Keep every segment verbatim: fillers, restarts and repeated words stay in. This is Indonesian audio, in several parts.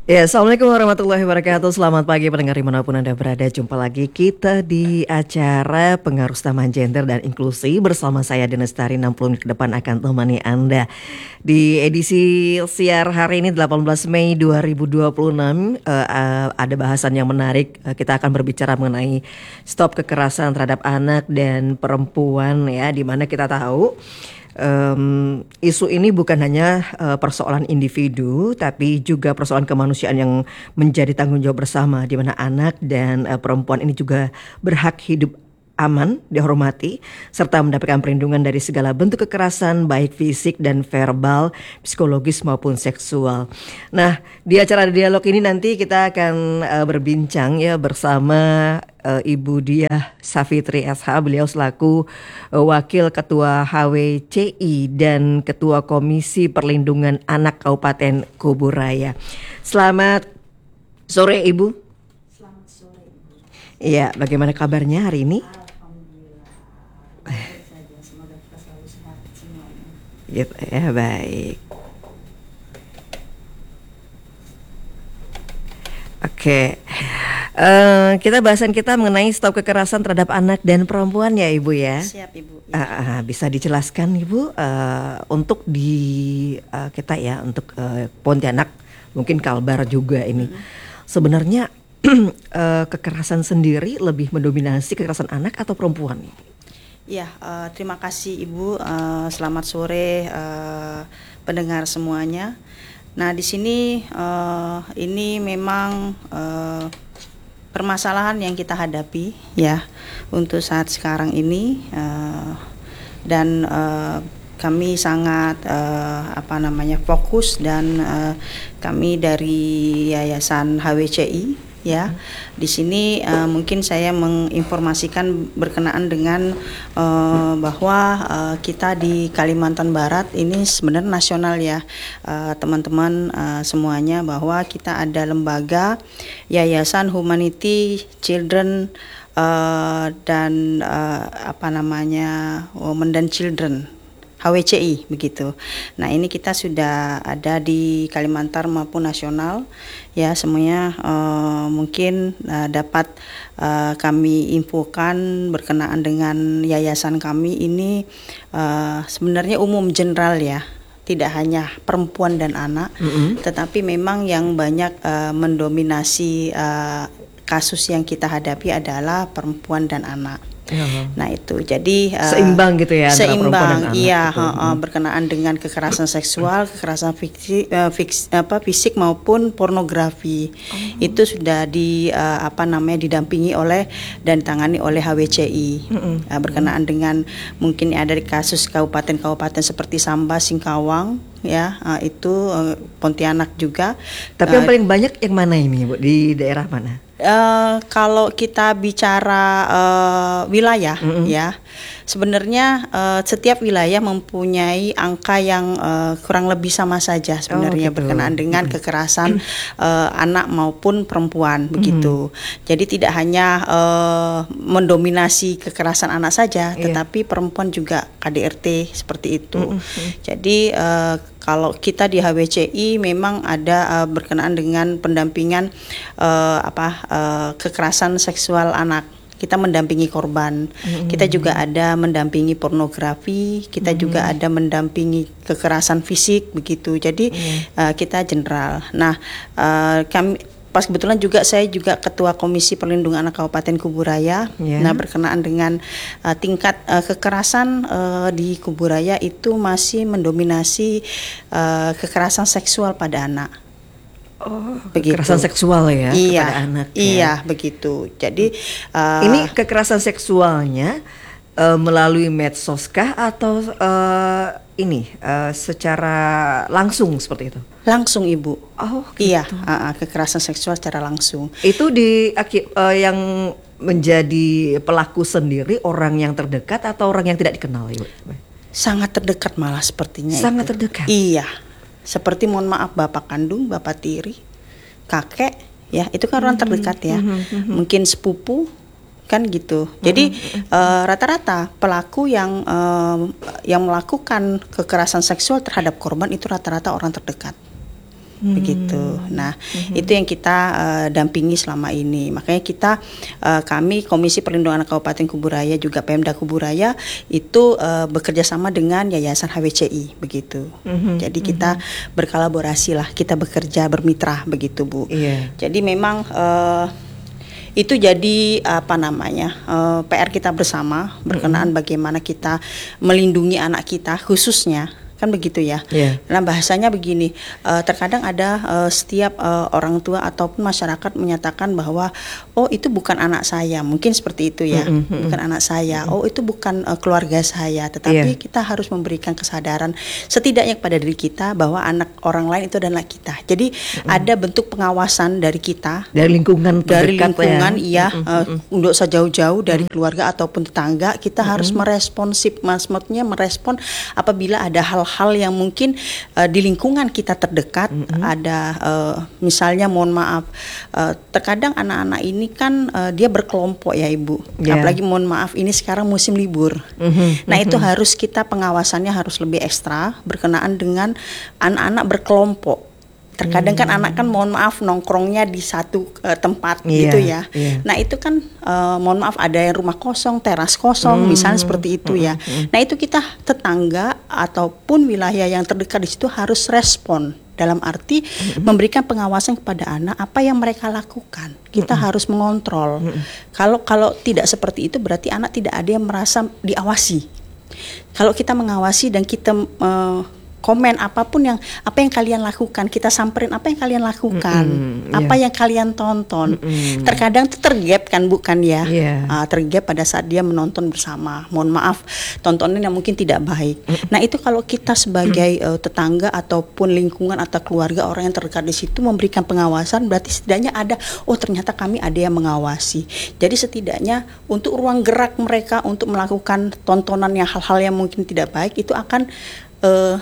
Ya, Assalamualaikum warahmatullahi wabarakatuh. Selamat pagi pendengar dimanapun Anda berada. Jumpa lagi kita di acara Pengaruh Utama Gender dan Inklusi. Bersama saya Dina Lestari, enam puluh menit ke depan akan temani Anda. Di edisi siar hari ini delapan belas Mei dua ribu dua puluh enam uh, uh, ada bahasan yang menarik. Uh, kita akan berbicara mengenai stop kekerasan terhadap anak dan perempuan, ya, di mana kita tahu Um, isu ini bukan hanya uh, persoalan individu, tapi juga persoalan kemanusiaan yang menjadi tanggung jawab bersama, di mana anak dan uh, perempuan ini juga berhak hidup aman, dihormati, serta mendapatkan perlindungan dari segala bentuk kekerasan, baik fisik dan verbal, psikologis maupun seksual. Nah, di acara dialog ini nanti kita akan uh, berbincang ya bersama uh, Ibu Diah Safitri S H. Beliau selaku uh, Wakil Ketua H W C I dan Ketua Komisi Perlindungan Anak Kabupaten Kuburaya. Selamat sore, Ibu. Selamat sore, Ibu. Iya, bagaimana kabarnya hari ini? Baik saja, semoga kita selalu sehat semuanya. Gitu ya, baik. Oke, uh, kita bahasan kita mengenai stop kekerasan terhadap anak dan perempuan ya, Ibu ya. Siap, Ibu. Uh, uh, bisa dijelaskan, Ibu, uh, untuk di uh, kita ya, untuk uh, Pontianak, mungkin Kalbar juga ini. Mm-hmm. Sebenarnya uh, kekerasan sendiri lebih mendominasi kekerasan anak atau perempuan? Ya, uh, terima kasih Ibu. Uh, selamat sore uh, pendengar semuanya. Nah, di sini uh, ini memang uh, permasalahan yang kita hadapi ya untuk saat sekarang ini uh, dan uh, kami sangat uh, apa namanya fokus dan uh, kami dari Yayasan H W C I ya. Di sini uh, mungkin saya menginformasikan berkenaan dengan uh, bahwa uh, kita di Kalimantan Barat ini sebenarnya nasional ya, uh, teman-teman uh, semuanya, bahwa kita ada lembaga Yayasan Humanity Children uh, dan uh, apa namanya Women dan Children H W C I begitu. Nah, ini kita sudah ada di Kalimantan maupun nasional ya, semuanya uh, mungkin uh, dapat uh, kami infokan berkenaan dengan yayasan kami ini uh, sebenarnya umum general ya. Tidak hanya perempuan dan anak, mm-hmm. tetapi memang yang banyak uh, mendominasi uh, kasus yang kita hadapi adalah perempuan dan anak. Uh-huh. Nah itu jadi uh, seimbang gitu ya, seimbang, iya, gitu. uh, uh, berkenaan dengan kekerasan seksual, kekerasan fiksi, uh, fiksi, apa fisik maupun pornografi, uh-huh. itu sudah di uh, apa namanya didampingi oleh dan ditangani oleh H W C I, uh-huh. uh, berkenaan dengan mungkin ada di kasus kabupaten-kabupaten seperti Samba, Singkawang, ya uh, itu uh, Pontianak juga. Tapi uh, yang paling banyak yang mana ini, Bu? Di daerah mana? Uh, kalau kita bicara uh, wilayah, mm-hmm. ya, sebenarnya uh, setiap wilayah mempunyai angka yang uh, kurang lebih sama saja sebenarnya, oh, gitu. Berkenaan dengan mm-hmm. kekerasan uh, anak maupun perempuan, mm-hmm. begitu. Jadi tidak hanya uh, mendominasi kekerasan anak saja, yeah. tetapi perempuan juga K D R T seperti itu. Mm-hmm. Jadi uh, kalau kita di H W C I memang ada uh, berkenaan dengan pendampingan uh, apa uh, kekerasan seksual anak. Kita mendampingi korban. Mm-hmm. Kita juga ada mendampingi pornografi. Kita mm-hmm. juga ada mendampingi kekerasan fisik begitu. Jadi mm-hmm. uh, kita general. Nah, uh, kami pas kebetulan juga saya juga Ketua Komisi Perlindungan Anak Kabupaten Kuburaya. Yeah. Nah, berkenaan dengan uh, tingkat uh, kekerasan uh, di Kuburaya itu masih mendominasi uh, kekerasan seksual pada anak. Oh, begitu. Kekerasan seksual ya, iya, kepada anak. Ya. Iya, begitu. Jadi uh, ini kekerasan seksualnya uh, melalui medsos kah atau uh, ini uh, secara langsung seperti itu? Langsung, Ibu. Oh, gitu. Iya, uh, uh, kekerasan seksual secara langsung. Itu di uh, yang menjadi pelaku sendiri orang yang terdekat atau orang yang tidak dikenal, Ibu? Sangat terdekat malah sepertinya. Sangat itu. terdekat. Iya. Seperti mohon maaf bapak kandung, bapak tiri, kakek, ya itu kan orang mm-hmm. terdekat ya. Mm-hmm. Mungkin sepupu. Kan gitu. Jadi mm-hmm. uh, rata-rata pelaku yang uh, yang melakukan kekerasan seksual terhadap korban itu rata-rata orang terdekat. hmm. begitu. Nah, hmm. itu yang kita uh, dampingi selama ini. Makanya kita, uh, kami Komisi Perlindungan Anak Kabupaten Kuburaya juga Pemda Kuburaya itu uh, bekerja sama dengan Yayasan H W C I begitu. Hmm. Jadi kita hmm. berkolaborasi lah, kita bekerja bermitra begitu Bu. Yeah. Jadi memang uh, itu jadi apa namanya uh, P R kita bersama berkenaan mm-hmm. bagaimana kita melindungi anak kita khususnya, kan begitu ya. Yeah. Nah bahasanya begini, uh, terkadang ada uh, setiap uh, orang tua ataupun masyarakat menyatakan bahwa oh itu bukan anak saya, mungkin seperti itu ya, mm-hmm. bukan anak saya, mm-hmm. oh itu bukan uh, keluarga saya, tetapi yeah. kita harus memberikan kesadaran setidaknya kepada diri kita bahwa anak orang lain itu adalah kita. Jadi mm-hmm. ada bentuk pengawasan dari kita, dari lingkungan dari lingkungan, ya. iya, mm-hmm. uh, untuk sejauh-jauh dari mm-hmm. keluarga ataupun tetangga kita mm-hmm. harus meresponsif, maksudnya merespon apabila ada hal hal yang mungkin uh, di lingkungan kita terdekat mm-hmm. ada uh, misalnya mohon maaf uh, terkadang anak-anak ini kan uh, dia berkelompok ya Ibu, yeah. apalagi mohon maaf ini sekarang musim libur, mm-hmm. nah mm-hmm. itu harus kita pengawasannya harus lebih ekstra berkenaan dengan anak-anak berkelompok. Terkadang kan hmm. anak kan mohon maaf nongkrongnya di satu uh, tempat yeah, gitu ya. Yeah. Nah itu kan uh, mohon maaf ada yang rumah kosong, teras kosong, hmm. misalnya seperti itu hmm. ya. Hmm. Nah itu kita tetangga ataupun wilayah yang terdekat di situ harus respon. Dalam arti hmm. memberikan pengawasan kepada anak apa yang mereka lakukan. Kita hmm. harus mengontrol. Hmm. Kalau kalau tidak seperti itu berarti anak tidak ada yang merasa diawasi. Kalau kita mengawasi dan kita uh, komen apapun yang apa yang kalian lakukan, kita samperin apa yang kalian lakukan, mm-hmm, apa yeah. yang kalian tonton. Mm-hmm. Terkadang itu tergap kan bukan ya, yeah. uh, tergap pada saat dia menonton bersama. Mohon maaf, tontonan yang mungkin tidak baik. Mm-hmm. Nah itu kalau kita sebagai uh, tetangga ataupun lingkungan atau keluarga orang yang terdekat di situ memberikan pengawasan, berarti setidaknya ada, oh ternyata kami ada yang mengawasi. Jadi setidaknya untuk ruang gerak mereka untuk melakukan tontonan yang hal-hal yang mungkin tidak baik itu akan uh,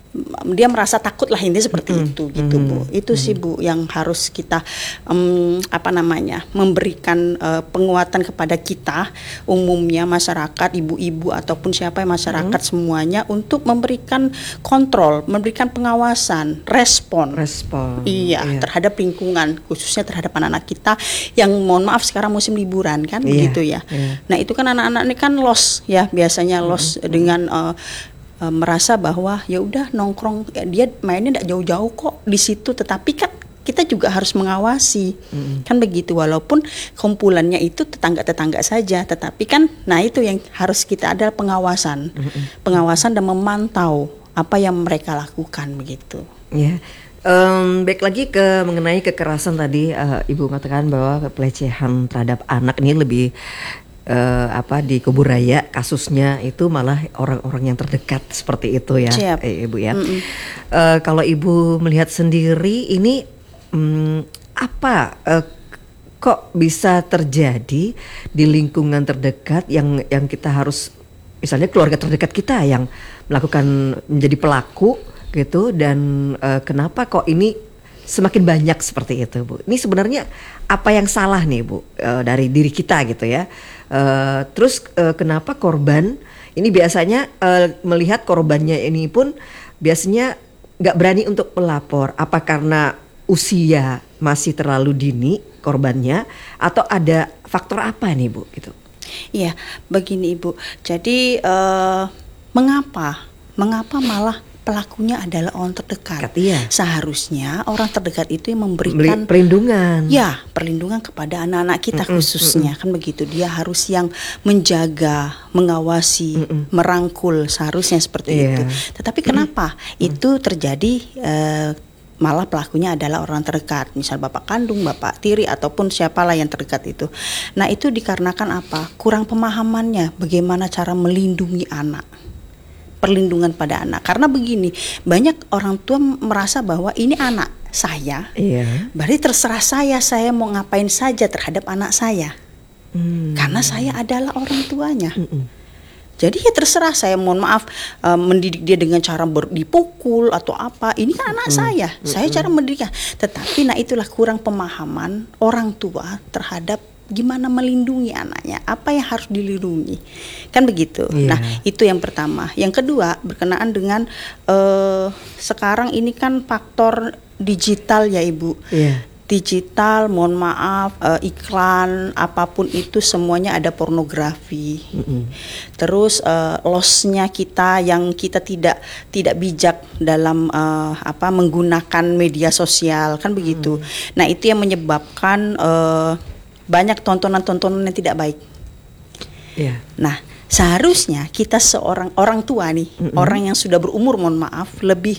dia merasa takut lah ini seperti mm-hmm. itu gitu Bu. Itu mm-hmm. sih Bu yang harus kita um, apa namanya memberikan uh, penguatan kepada kita umumnya masyarakat, ibu-ibu ataupun siapa yang masyarakat mm-hmm. semuanya untuk memberikan kontrol, memberikan pengawasan, respon. Respon. Iya, yeah. terhadap lingkungan khususnya terhadap anak-anak kita yang mohon maaf sekarang musim liburan kan yeah. begitu ya. Yeah. Nah, itu kan anak-anak ini kan lost ya biasanya lost mm-hmm. dengan uh, Uh, merasa bahwa ya udah nongkrong ya, dia mainnya tidak jauh-jauh kok di situ, tetapi kan kita juga harus mengawasi mm. kan begitu, walaupun kumpulannya itu tetangga-tetangga saja, tetapi kan nah itu yang harus kita ada pengawasan mm-hmm. pengawasan dan memantau apa yang mereka lakukan begitu ya. Yeah. Um, baik lagi ke mengenai kekerasan tadi uh, Ibu mengatakan bahwa pelecehan terhadap anak ini lebih Uh, apa di Kuburaya kasusnya itu malah orang-orang yang terdekat seperti itu ya, eh, Ibu ya. Uh, kalau Ibu melihat sendiri ini um, apa uh, kok bisa terjadi di lingkungan terdekat yang yang kita harus misalnya keluarga terdekat kita yang melakukan menjadi pelaku gitu, dan uh, kenapa kok ini semakin banyak seperti itu Bu? Ini sebenarnya apa yang salah nih Bu uh, dari diri kita gitu ya? Uh, terus uh, kenapa korban ini biasanya uh, melihat korbannya ini pun biasanya nggak berani untuk melapor? Apa karena usia masih terlalu dini korbannya, atau ada faktor apa nih Bu gitu? Iya, begini Ibu. Jadi uh, mengapa mengapa malah pelakunya adalah orang terdekat? Iya. Seharusnya orang terdekat itu yang memberikan perlindungan. Ya, perlindungan kepada anak-anak kita mm-mm, khususnya mm-mm. kan begitu. Dia harus yang menjaga, mengawasi, mm-mm. merangkul, seharusnya seperti yeah. itu. Tetapi kenapa mm-mm. itu terjadi? Uh, malah pelakunya adalah orang terdekat, misal bapak kandung, bapak tiri ataupun siapalah yang terdekat itu. Nah, itu dikarenakan apa? Kurang pemahamannya bagaimana cara melindungi anak. Perlindungan pada anak, karena begini, banyak orang tua merasa bahwa ini anak saya, iya. berarti terserah saya, saya mau ngapain saja terhadap anak saya, hmm. karena saya adalah orang tuanya. Mm-mm. Jadi ya terserah saya, mohon maaf uh, mendidik dia dengan cara ber- dipukul atau apa, ini kan anak mm-hmm. saya, mm-hmm. saya cara mendidiknya. Tetapi nah itulah kurang pemahaman orang tua terhadap gimana melindungi anaknya, apa yang harus dilindungi, kan begitu. Iya. Nah itu yang pertama. Yang kedua berkenaan dengan uh, sekarang ini kan faktor digital ya Ibu. Iya. Digital, mohon maaf, uh, iklan apapun itu semuanya ada pornografi. Mm-hmm. Terus uh, lossnya kita yang kita tidak tidak bijak dalam uh, apa menggunakan media sosial, kan begitu. Mm. Nah itu yang menyebabkan uh, banyak tontonan-tontonan yang tidak baik. Yeah. Nah seharusnya kita seorang orang tua nih, mm-hmm. orang yang sudah berumur, mohon maaf, lebih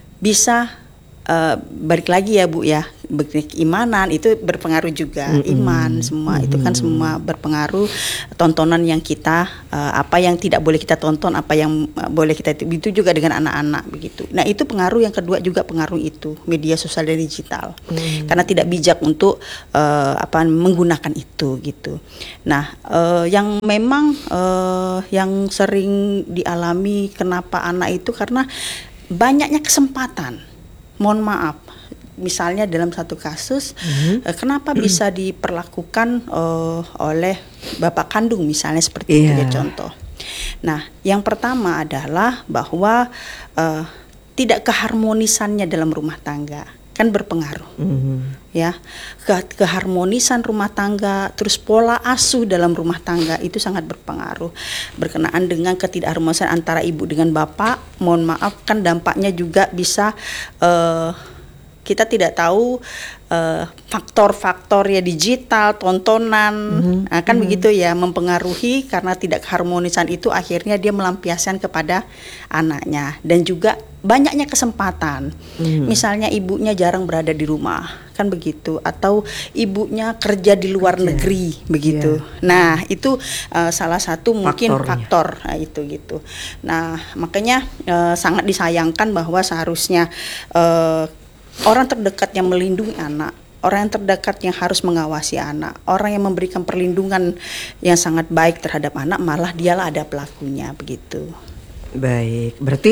bisa Uh, balik lagi ya Bu ya, keimanan itu berpengaruh juga, mm-hmm. iman semua mm-hmm. itu kan semua berpengaruh. Tontonan yang kita uh, apa yang tidak boleh kita tonton, apa yang uh, boleh kita, itu juga dengan anak-anak begitu. Nah itu pengaruh yang kedua juga pengaruh itu media sosial dan digital, mm-hmm. karena tidak bijak untuk uh, apa menggunakan itu gitu. Nah uh, yang memang uh, yang sering dialami kenapa anak itu karena banyaknya kesempatan. Mohon maaf, misalnya dalam satu kasus, mm-hmm. eh, kenapa mm-hmm. bisa diperlakukan uh, oleh bapak kandung misalnya seperti yeah. itu ya contoh. Nah, yang pertama adalah bahwa uh, tidak keharmonisannya dalam rumah tangga kan berpengaruh, mm-hmm. ya Ke- keharmonisan rumah tangga, terus pola asuh dalam rumah tangga itu sangat berpengaruh. Berkenaan dengan ketidakharmonisan antara ibu dengan bapak, mohon maaf kan dampaknya juga bisa uh, kita tidak tahu uh, faktor-faktor ya digital, tontonan, mm-hmm. nah, kan mm-hmm. begitu ya mempengaruhi karena tidak keharmonisan itu akhirnya dia melampiaskan kepada anaknya dan juga banyaknya kesempatan. Mm-hmm. Misalnya ibunya jarang berada di rumah, kan begitu, atau ibunya kerja di luar kerja. negeri begitu. Yeah. Nah, itu uh, salah satu mungkin Faktornya. faktor nah, itu gitu. Nah, makanya uh, sangat disayangkan bahwa seharusnya uh, orang terdekat yang melindungi anak, orang yang terdekat yang harus mengawasi anak, orang yang memberikan perlindungan yang sangat baik terhadap anak, malah dialah ada pelakunya begitu. Baik, berarti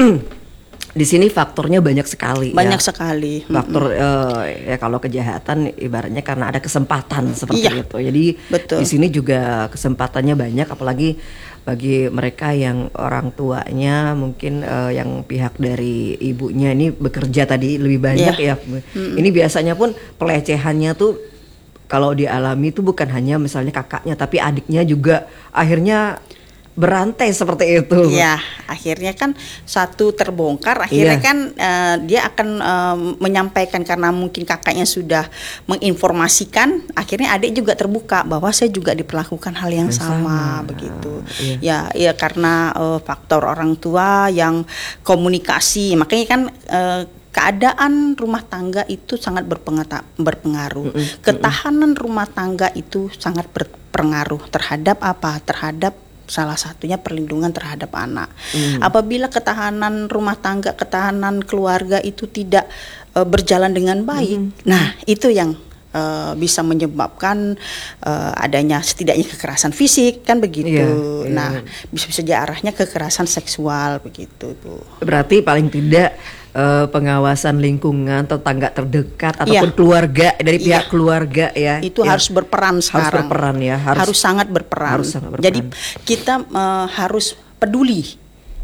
di sini faktornya banyak sekali. Banyak ya. sekali. Faktor mm-hmm. uh, ya kalau kejahatan ibaratnya karena ada kesempatan seperti iya, itu. Jadi betul. Di sini juga kesempatannya banyak, apalagi bagi mereka yang orang tuanya mungkin uh, yang pihak dari ibunya ini bekerja tadi lebih banyak yeah. ya. Mm-hmm. Ini biasanya pun pelecehannya tuh kalau dialami itu bukan hanya misalnya kakaknya tapi adiknya juga akhirnya berantai seperti itu. Iya, akhirnya kan satu terbongkar, akhirnya iya. kan uh, dia akan uh, menyampaikan karena mungkin kakaknya sudah menginformasikan, akhirnya adik juga terbuka bahwa saya juga diperlakukan hal yang, yang sama, sama begitu. Iya. Ya, ya karena uh, faktor orang tua yang komunikasi, makanya kan uh, keadaan rumah tangga itu sangat berpengaruh. Mm-mm. Ketahanan rumah tangga itu sangat berpengaruh terhadap apa? Terhadap salah satunya perlindungan terhadap anak. Hmm. Apabila ketahanan rumah tangga, ketahanan keluarga itu tidak uh, berjalan dengan baik, hmm. nah itu yang uh, bisa menyebabkan uh, adanya setidaknya kekerasan fisik, kan begitu. Yeah, yeah. Nah, bisa-bisa arahnya kekerasan seksual begitu, Bu. Berarti paling tidak Uh, pengawasan lingkungan, tetangga terdekat ataupun ya. keluarga dari pihak ya. keluarga ya itu ya. harus berperan sekarang. Harus berperan ya, harus, harus sangat berperan. Harus sangat berperan. Jadi kita uh, harus peduli.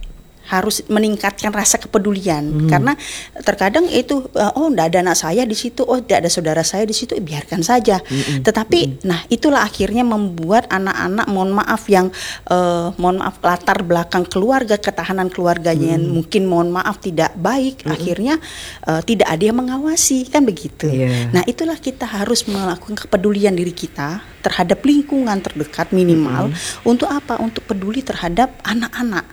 Harus meningkatkan rasa kepedulian hmm. karena terkadang itu uh, oh enggak ada anak saya di situ, oh tidak ada saudara saya di situ, eh, biarkan saja. Hmm. Tetapi hmm. nah itulah akhirnya membuat anak-anak mohon maaf yang uh, mohon maaf latar belakang keluarga, ketahanan keluarganya hmm. yang mungkin mohon maaf tidak baik, hmm. akhirnya uh, tidak ada yang mengawasi, kan begitu. Yeah. Nah, itulah kita harus melakukan kepedulian diri kita terhadap lingkungan terdekat minimal hmm. untuk apa? Untuk peduli terhadap anak-anak.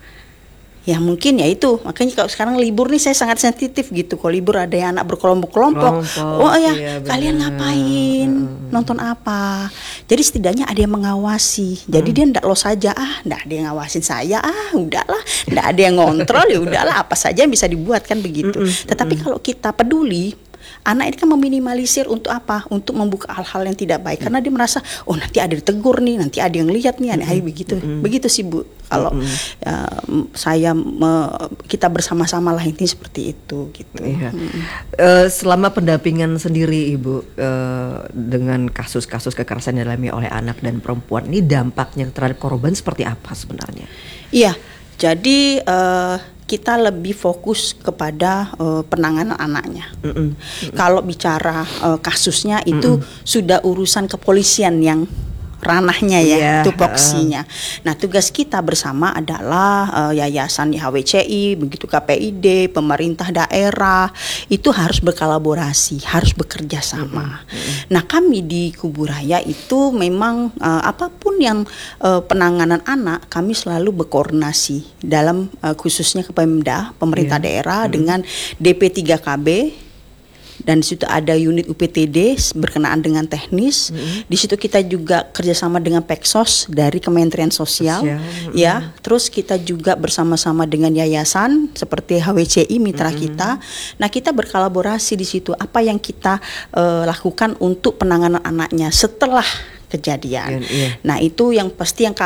Ya mungkin ya itu, makanya kalau sekarang libur nih saya sangat sensitif gitu. Kalau libur ada yang anak berkelompok-kelompok, oh ya iya, kalian ngapain, uh, nonton apa. Jadi setidaknya ada yang mengawasi. Jadi uh. dia ndak lo saja, ah ndak ada yang ngawasin saya, ah udahlah, ndak ada yang ngontrol, ya udahlah apa saja yang bisa dibuat, kan begitu. Uh, uh, Tetapi uh. kalau kita peduli, anak ini kan meminimalisir untuk apa? Untuk membuka hal-hal yang tidak baik, karena dia merasa oh nanti ada ditegur nih, nanti ada yang lihat nih, aneh begitu, begitu sih Bu. Kalau uh, saya me, kita bersama-sama lah ini seperti itu gitu. Iya. Uh, selama pendampingan sendiri Ibu uh, dengan kasus-kasus kekerasan yang dialami oleh anak dan perempuan, ini dampaknya terhadap korban seperti apa sebenarnya? Iya, jadi uh, kita lebih fokus kepada uh, penanganan anaknya. Mm-mm. Mm-mm. Kalau bicara uh, kasusnya itu Mm-mm. sudah urusan kepolisian yang ranahnya ya, yeah, tupoksinya. Uh. Nah, tugas kita bersama adalah uh, yayasan H W C I, begitu K P I D, pemerintah daerah, itu harus berkolaborasi, harus bekerja sama. Mm-hmm. Nah, kami di Kuburaya itu memang uh, apapun yang uh, penanganan anak, kami selalu berkoordinasi dalam uh, khususnya ke Pemda, pemerintah yeah. daerah mm-hmm. dengan D P tiga K B. Dan di situ ada unit U P T D berkenaan dengan teknis. Mm-hmm. Di situ kita juga kerjasama dengan Peksos dari Kementerian Sosial, Sosial. Mm-hmm. ya. Terus kita juga bersama-sama dengan yayasan seperti H W C I mitra mm-hmm. kita. Nah, kita berkolaborasi di situ. Apa yang kita uh, lakukan untuk penanganan anaknya setelah kejadian. Yeah, yeah. Nah, itu yang pasti yang kami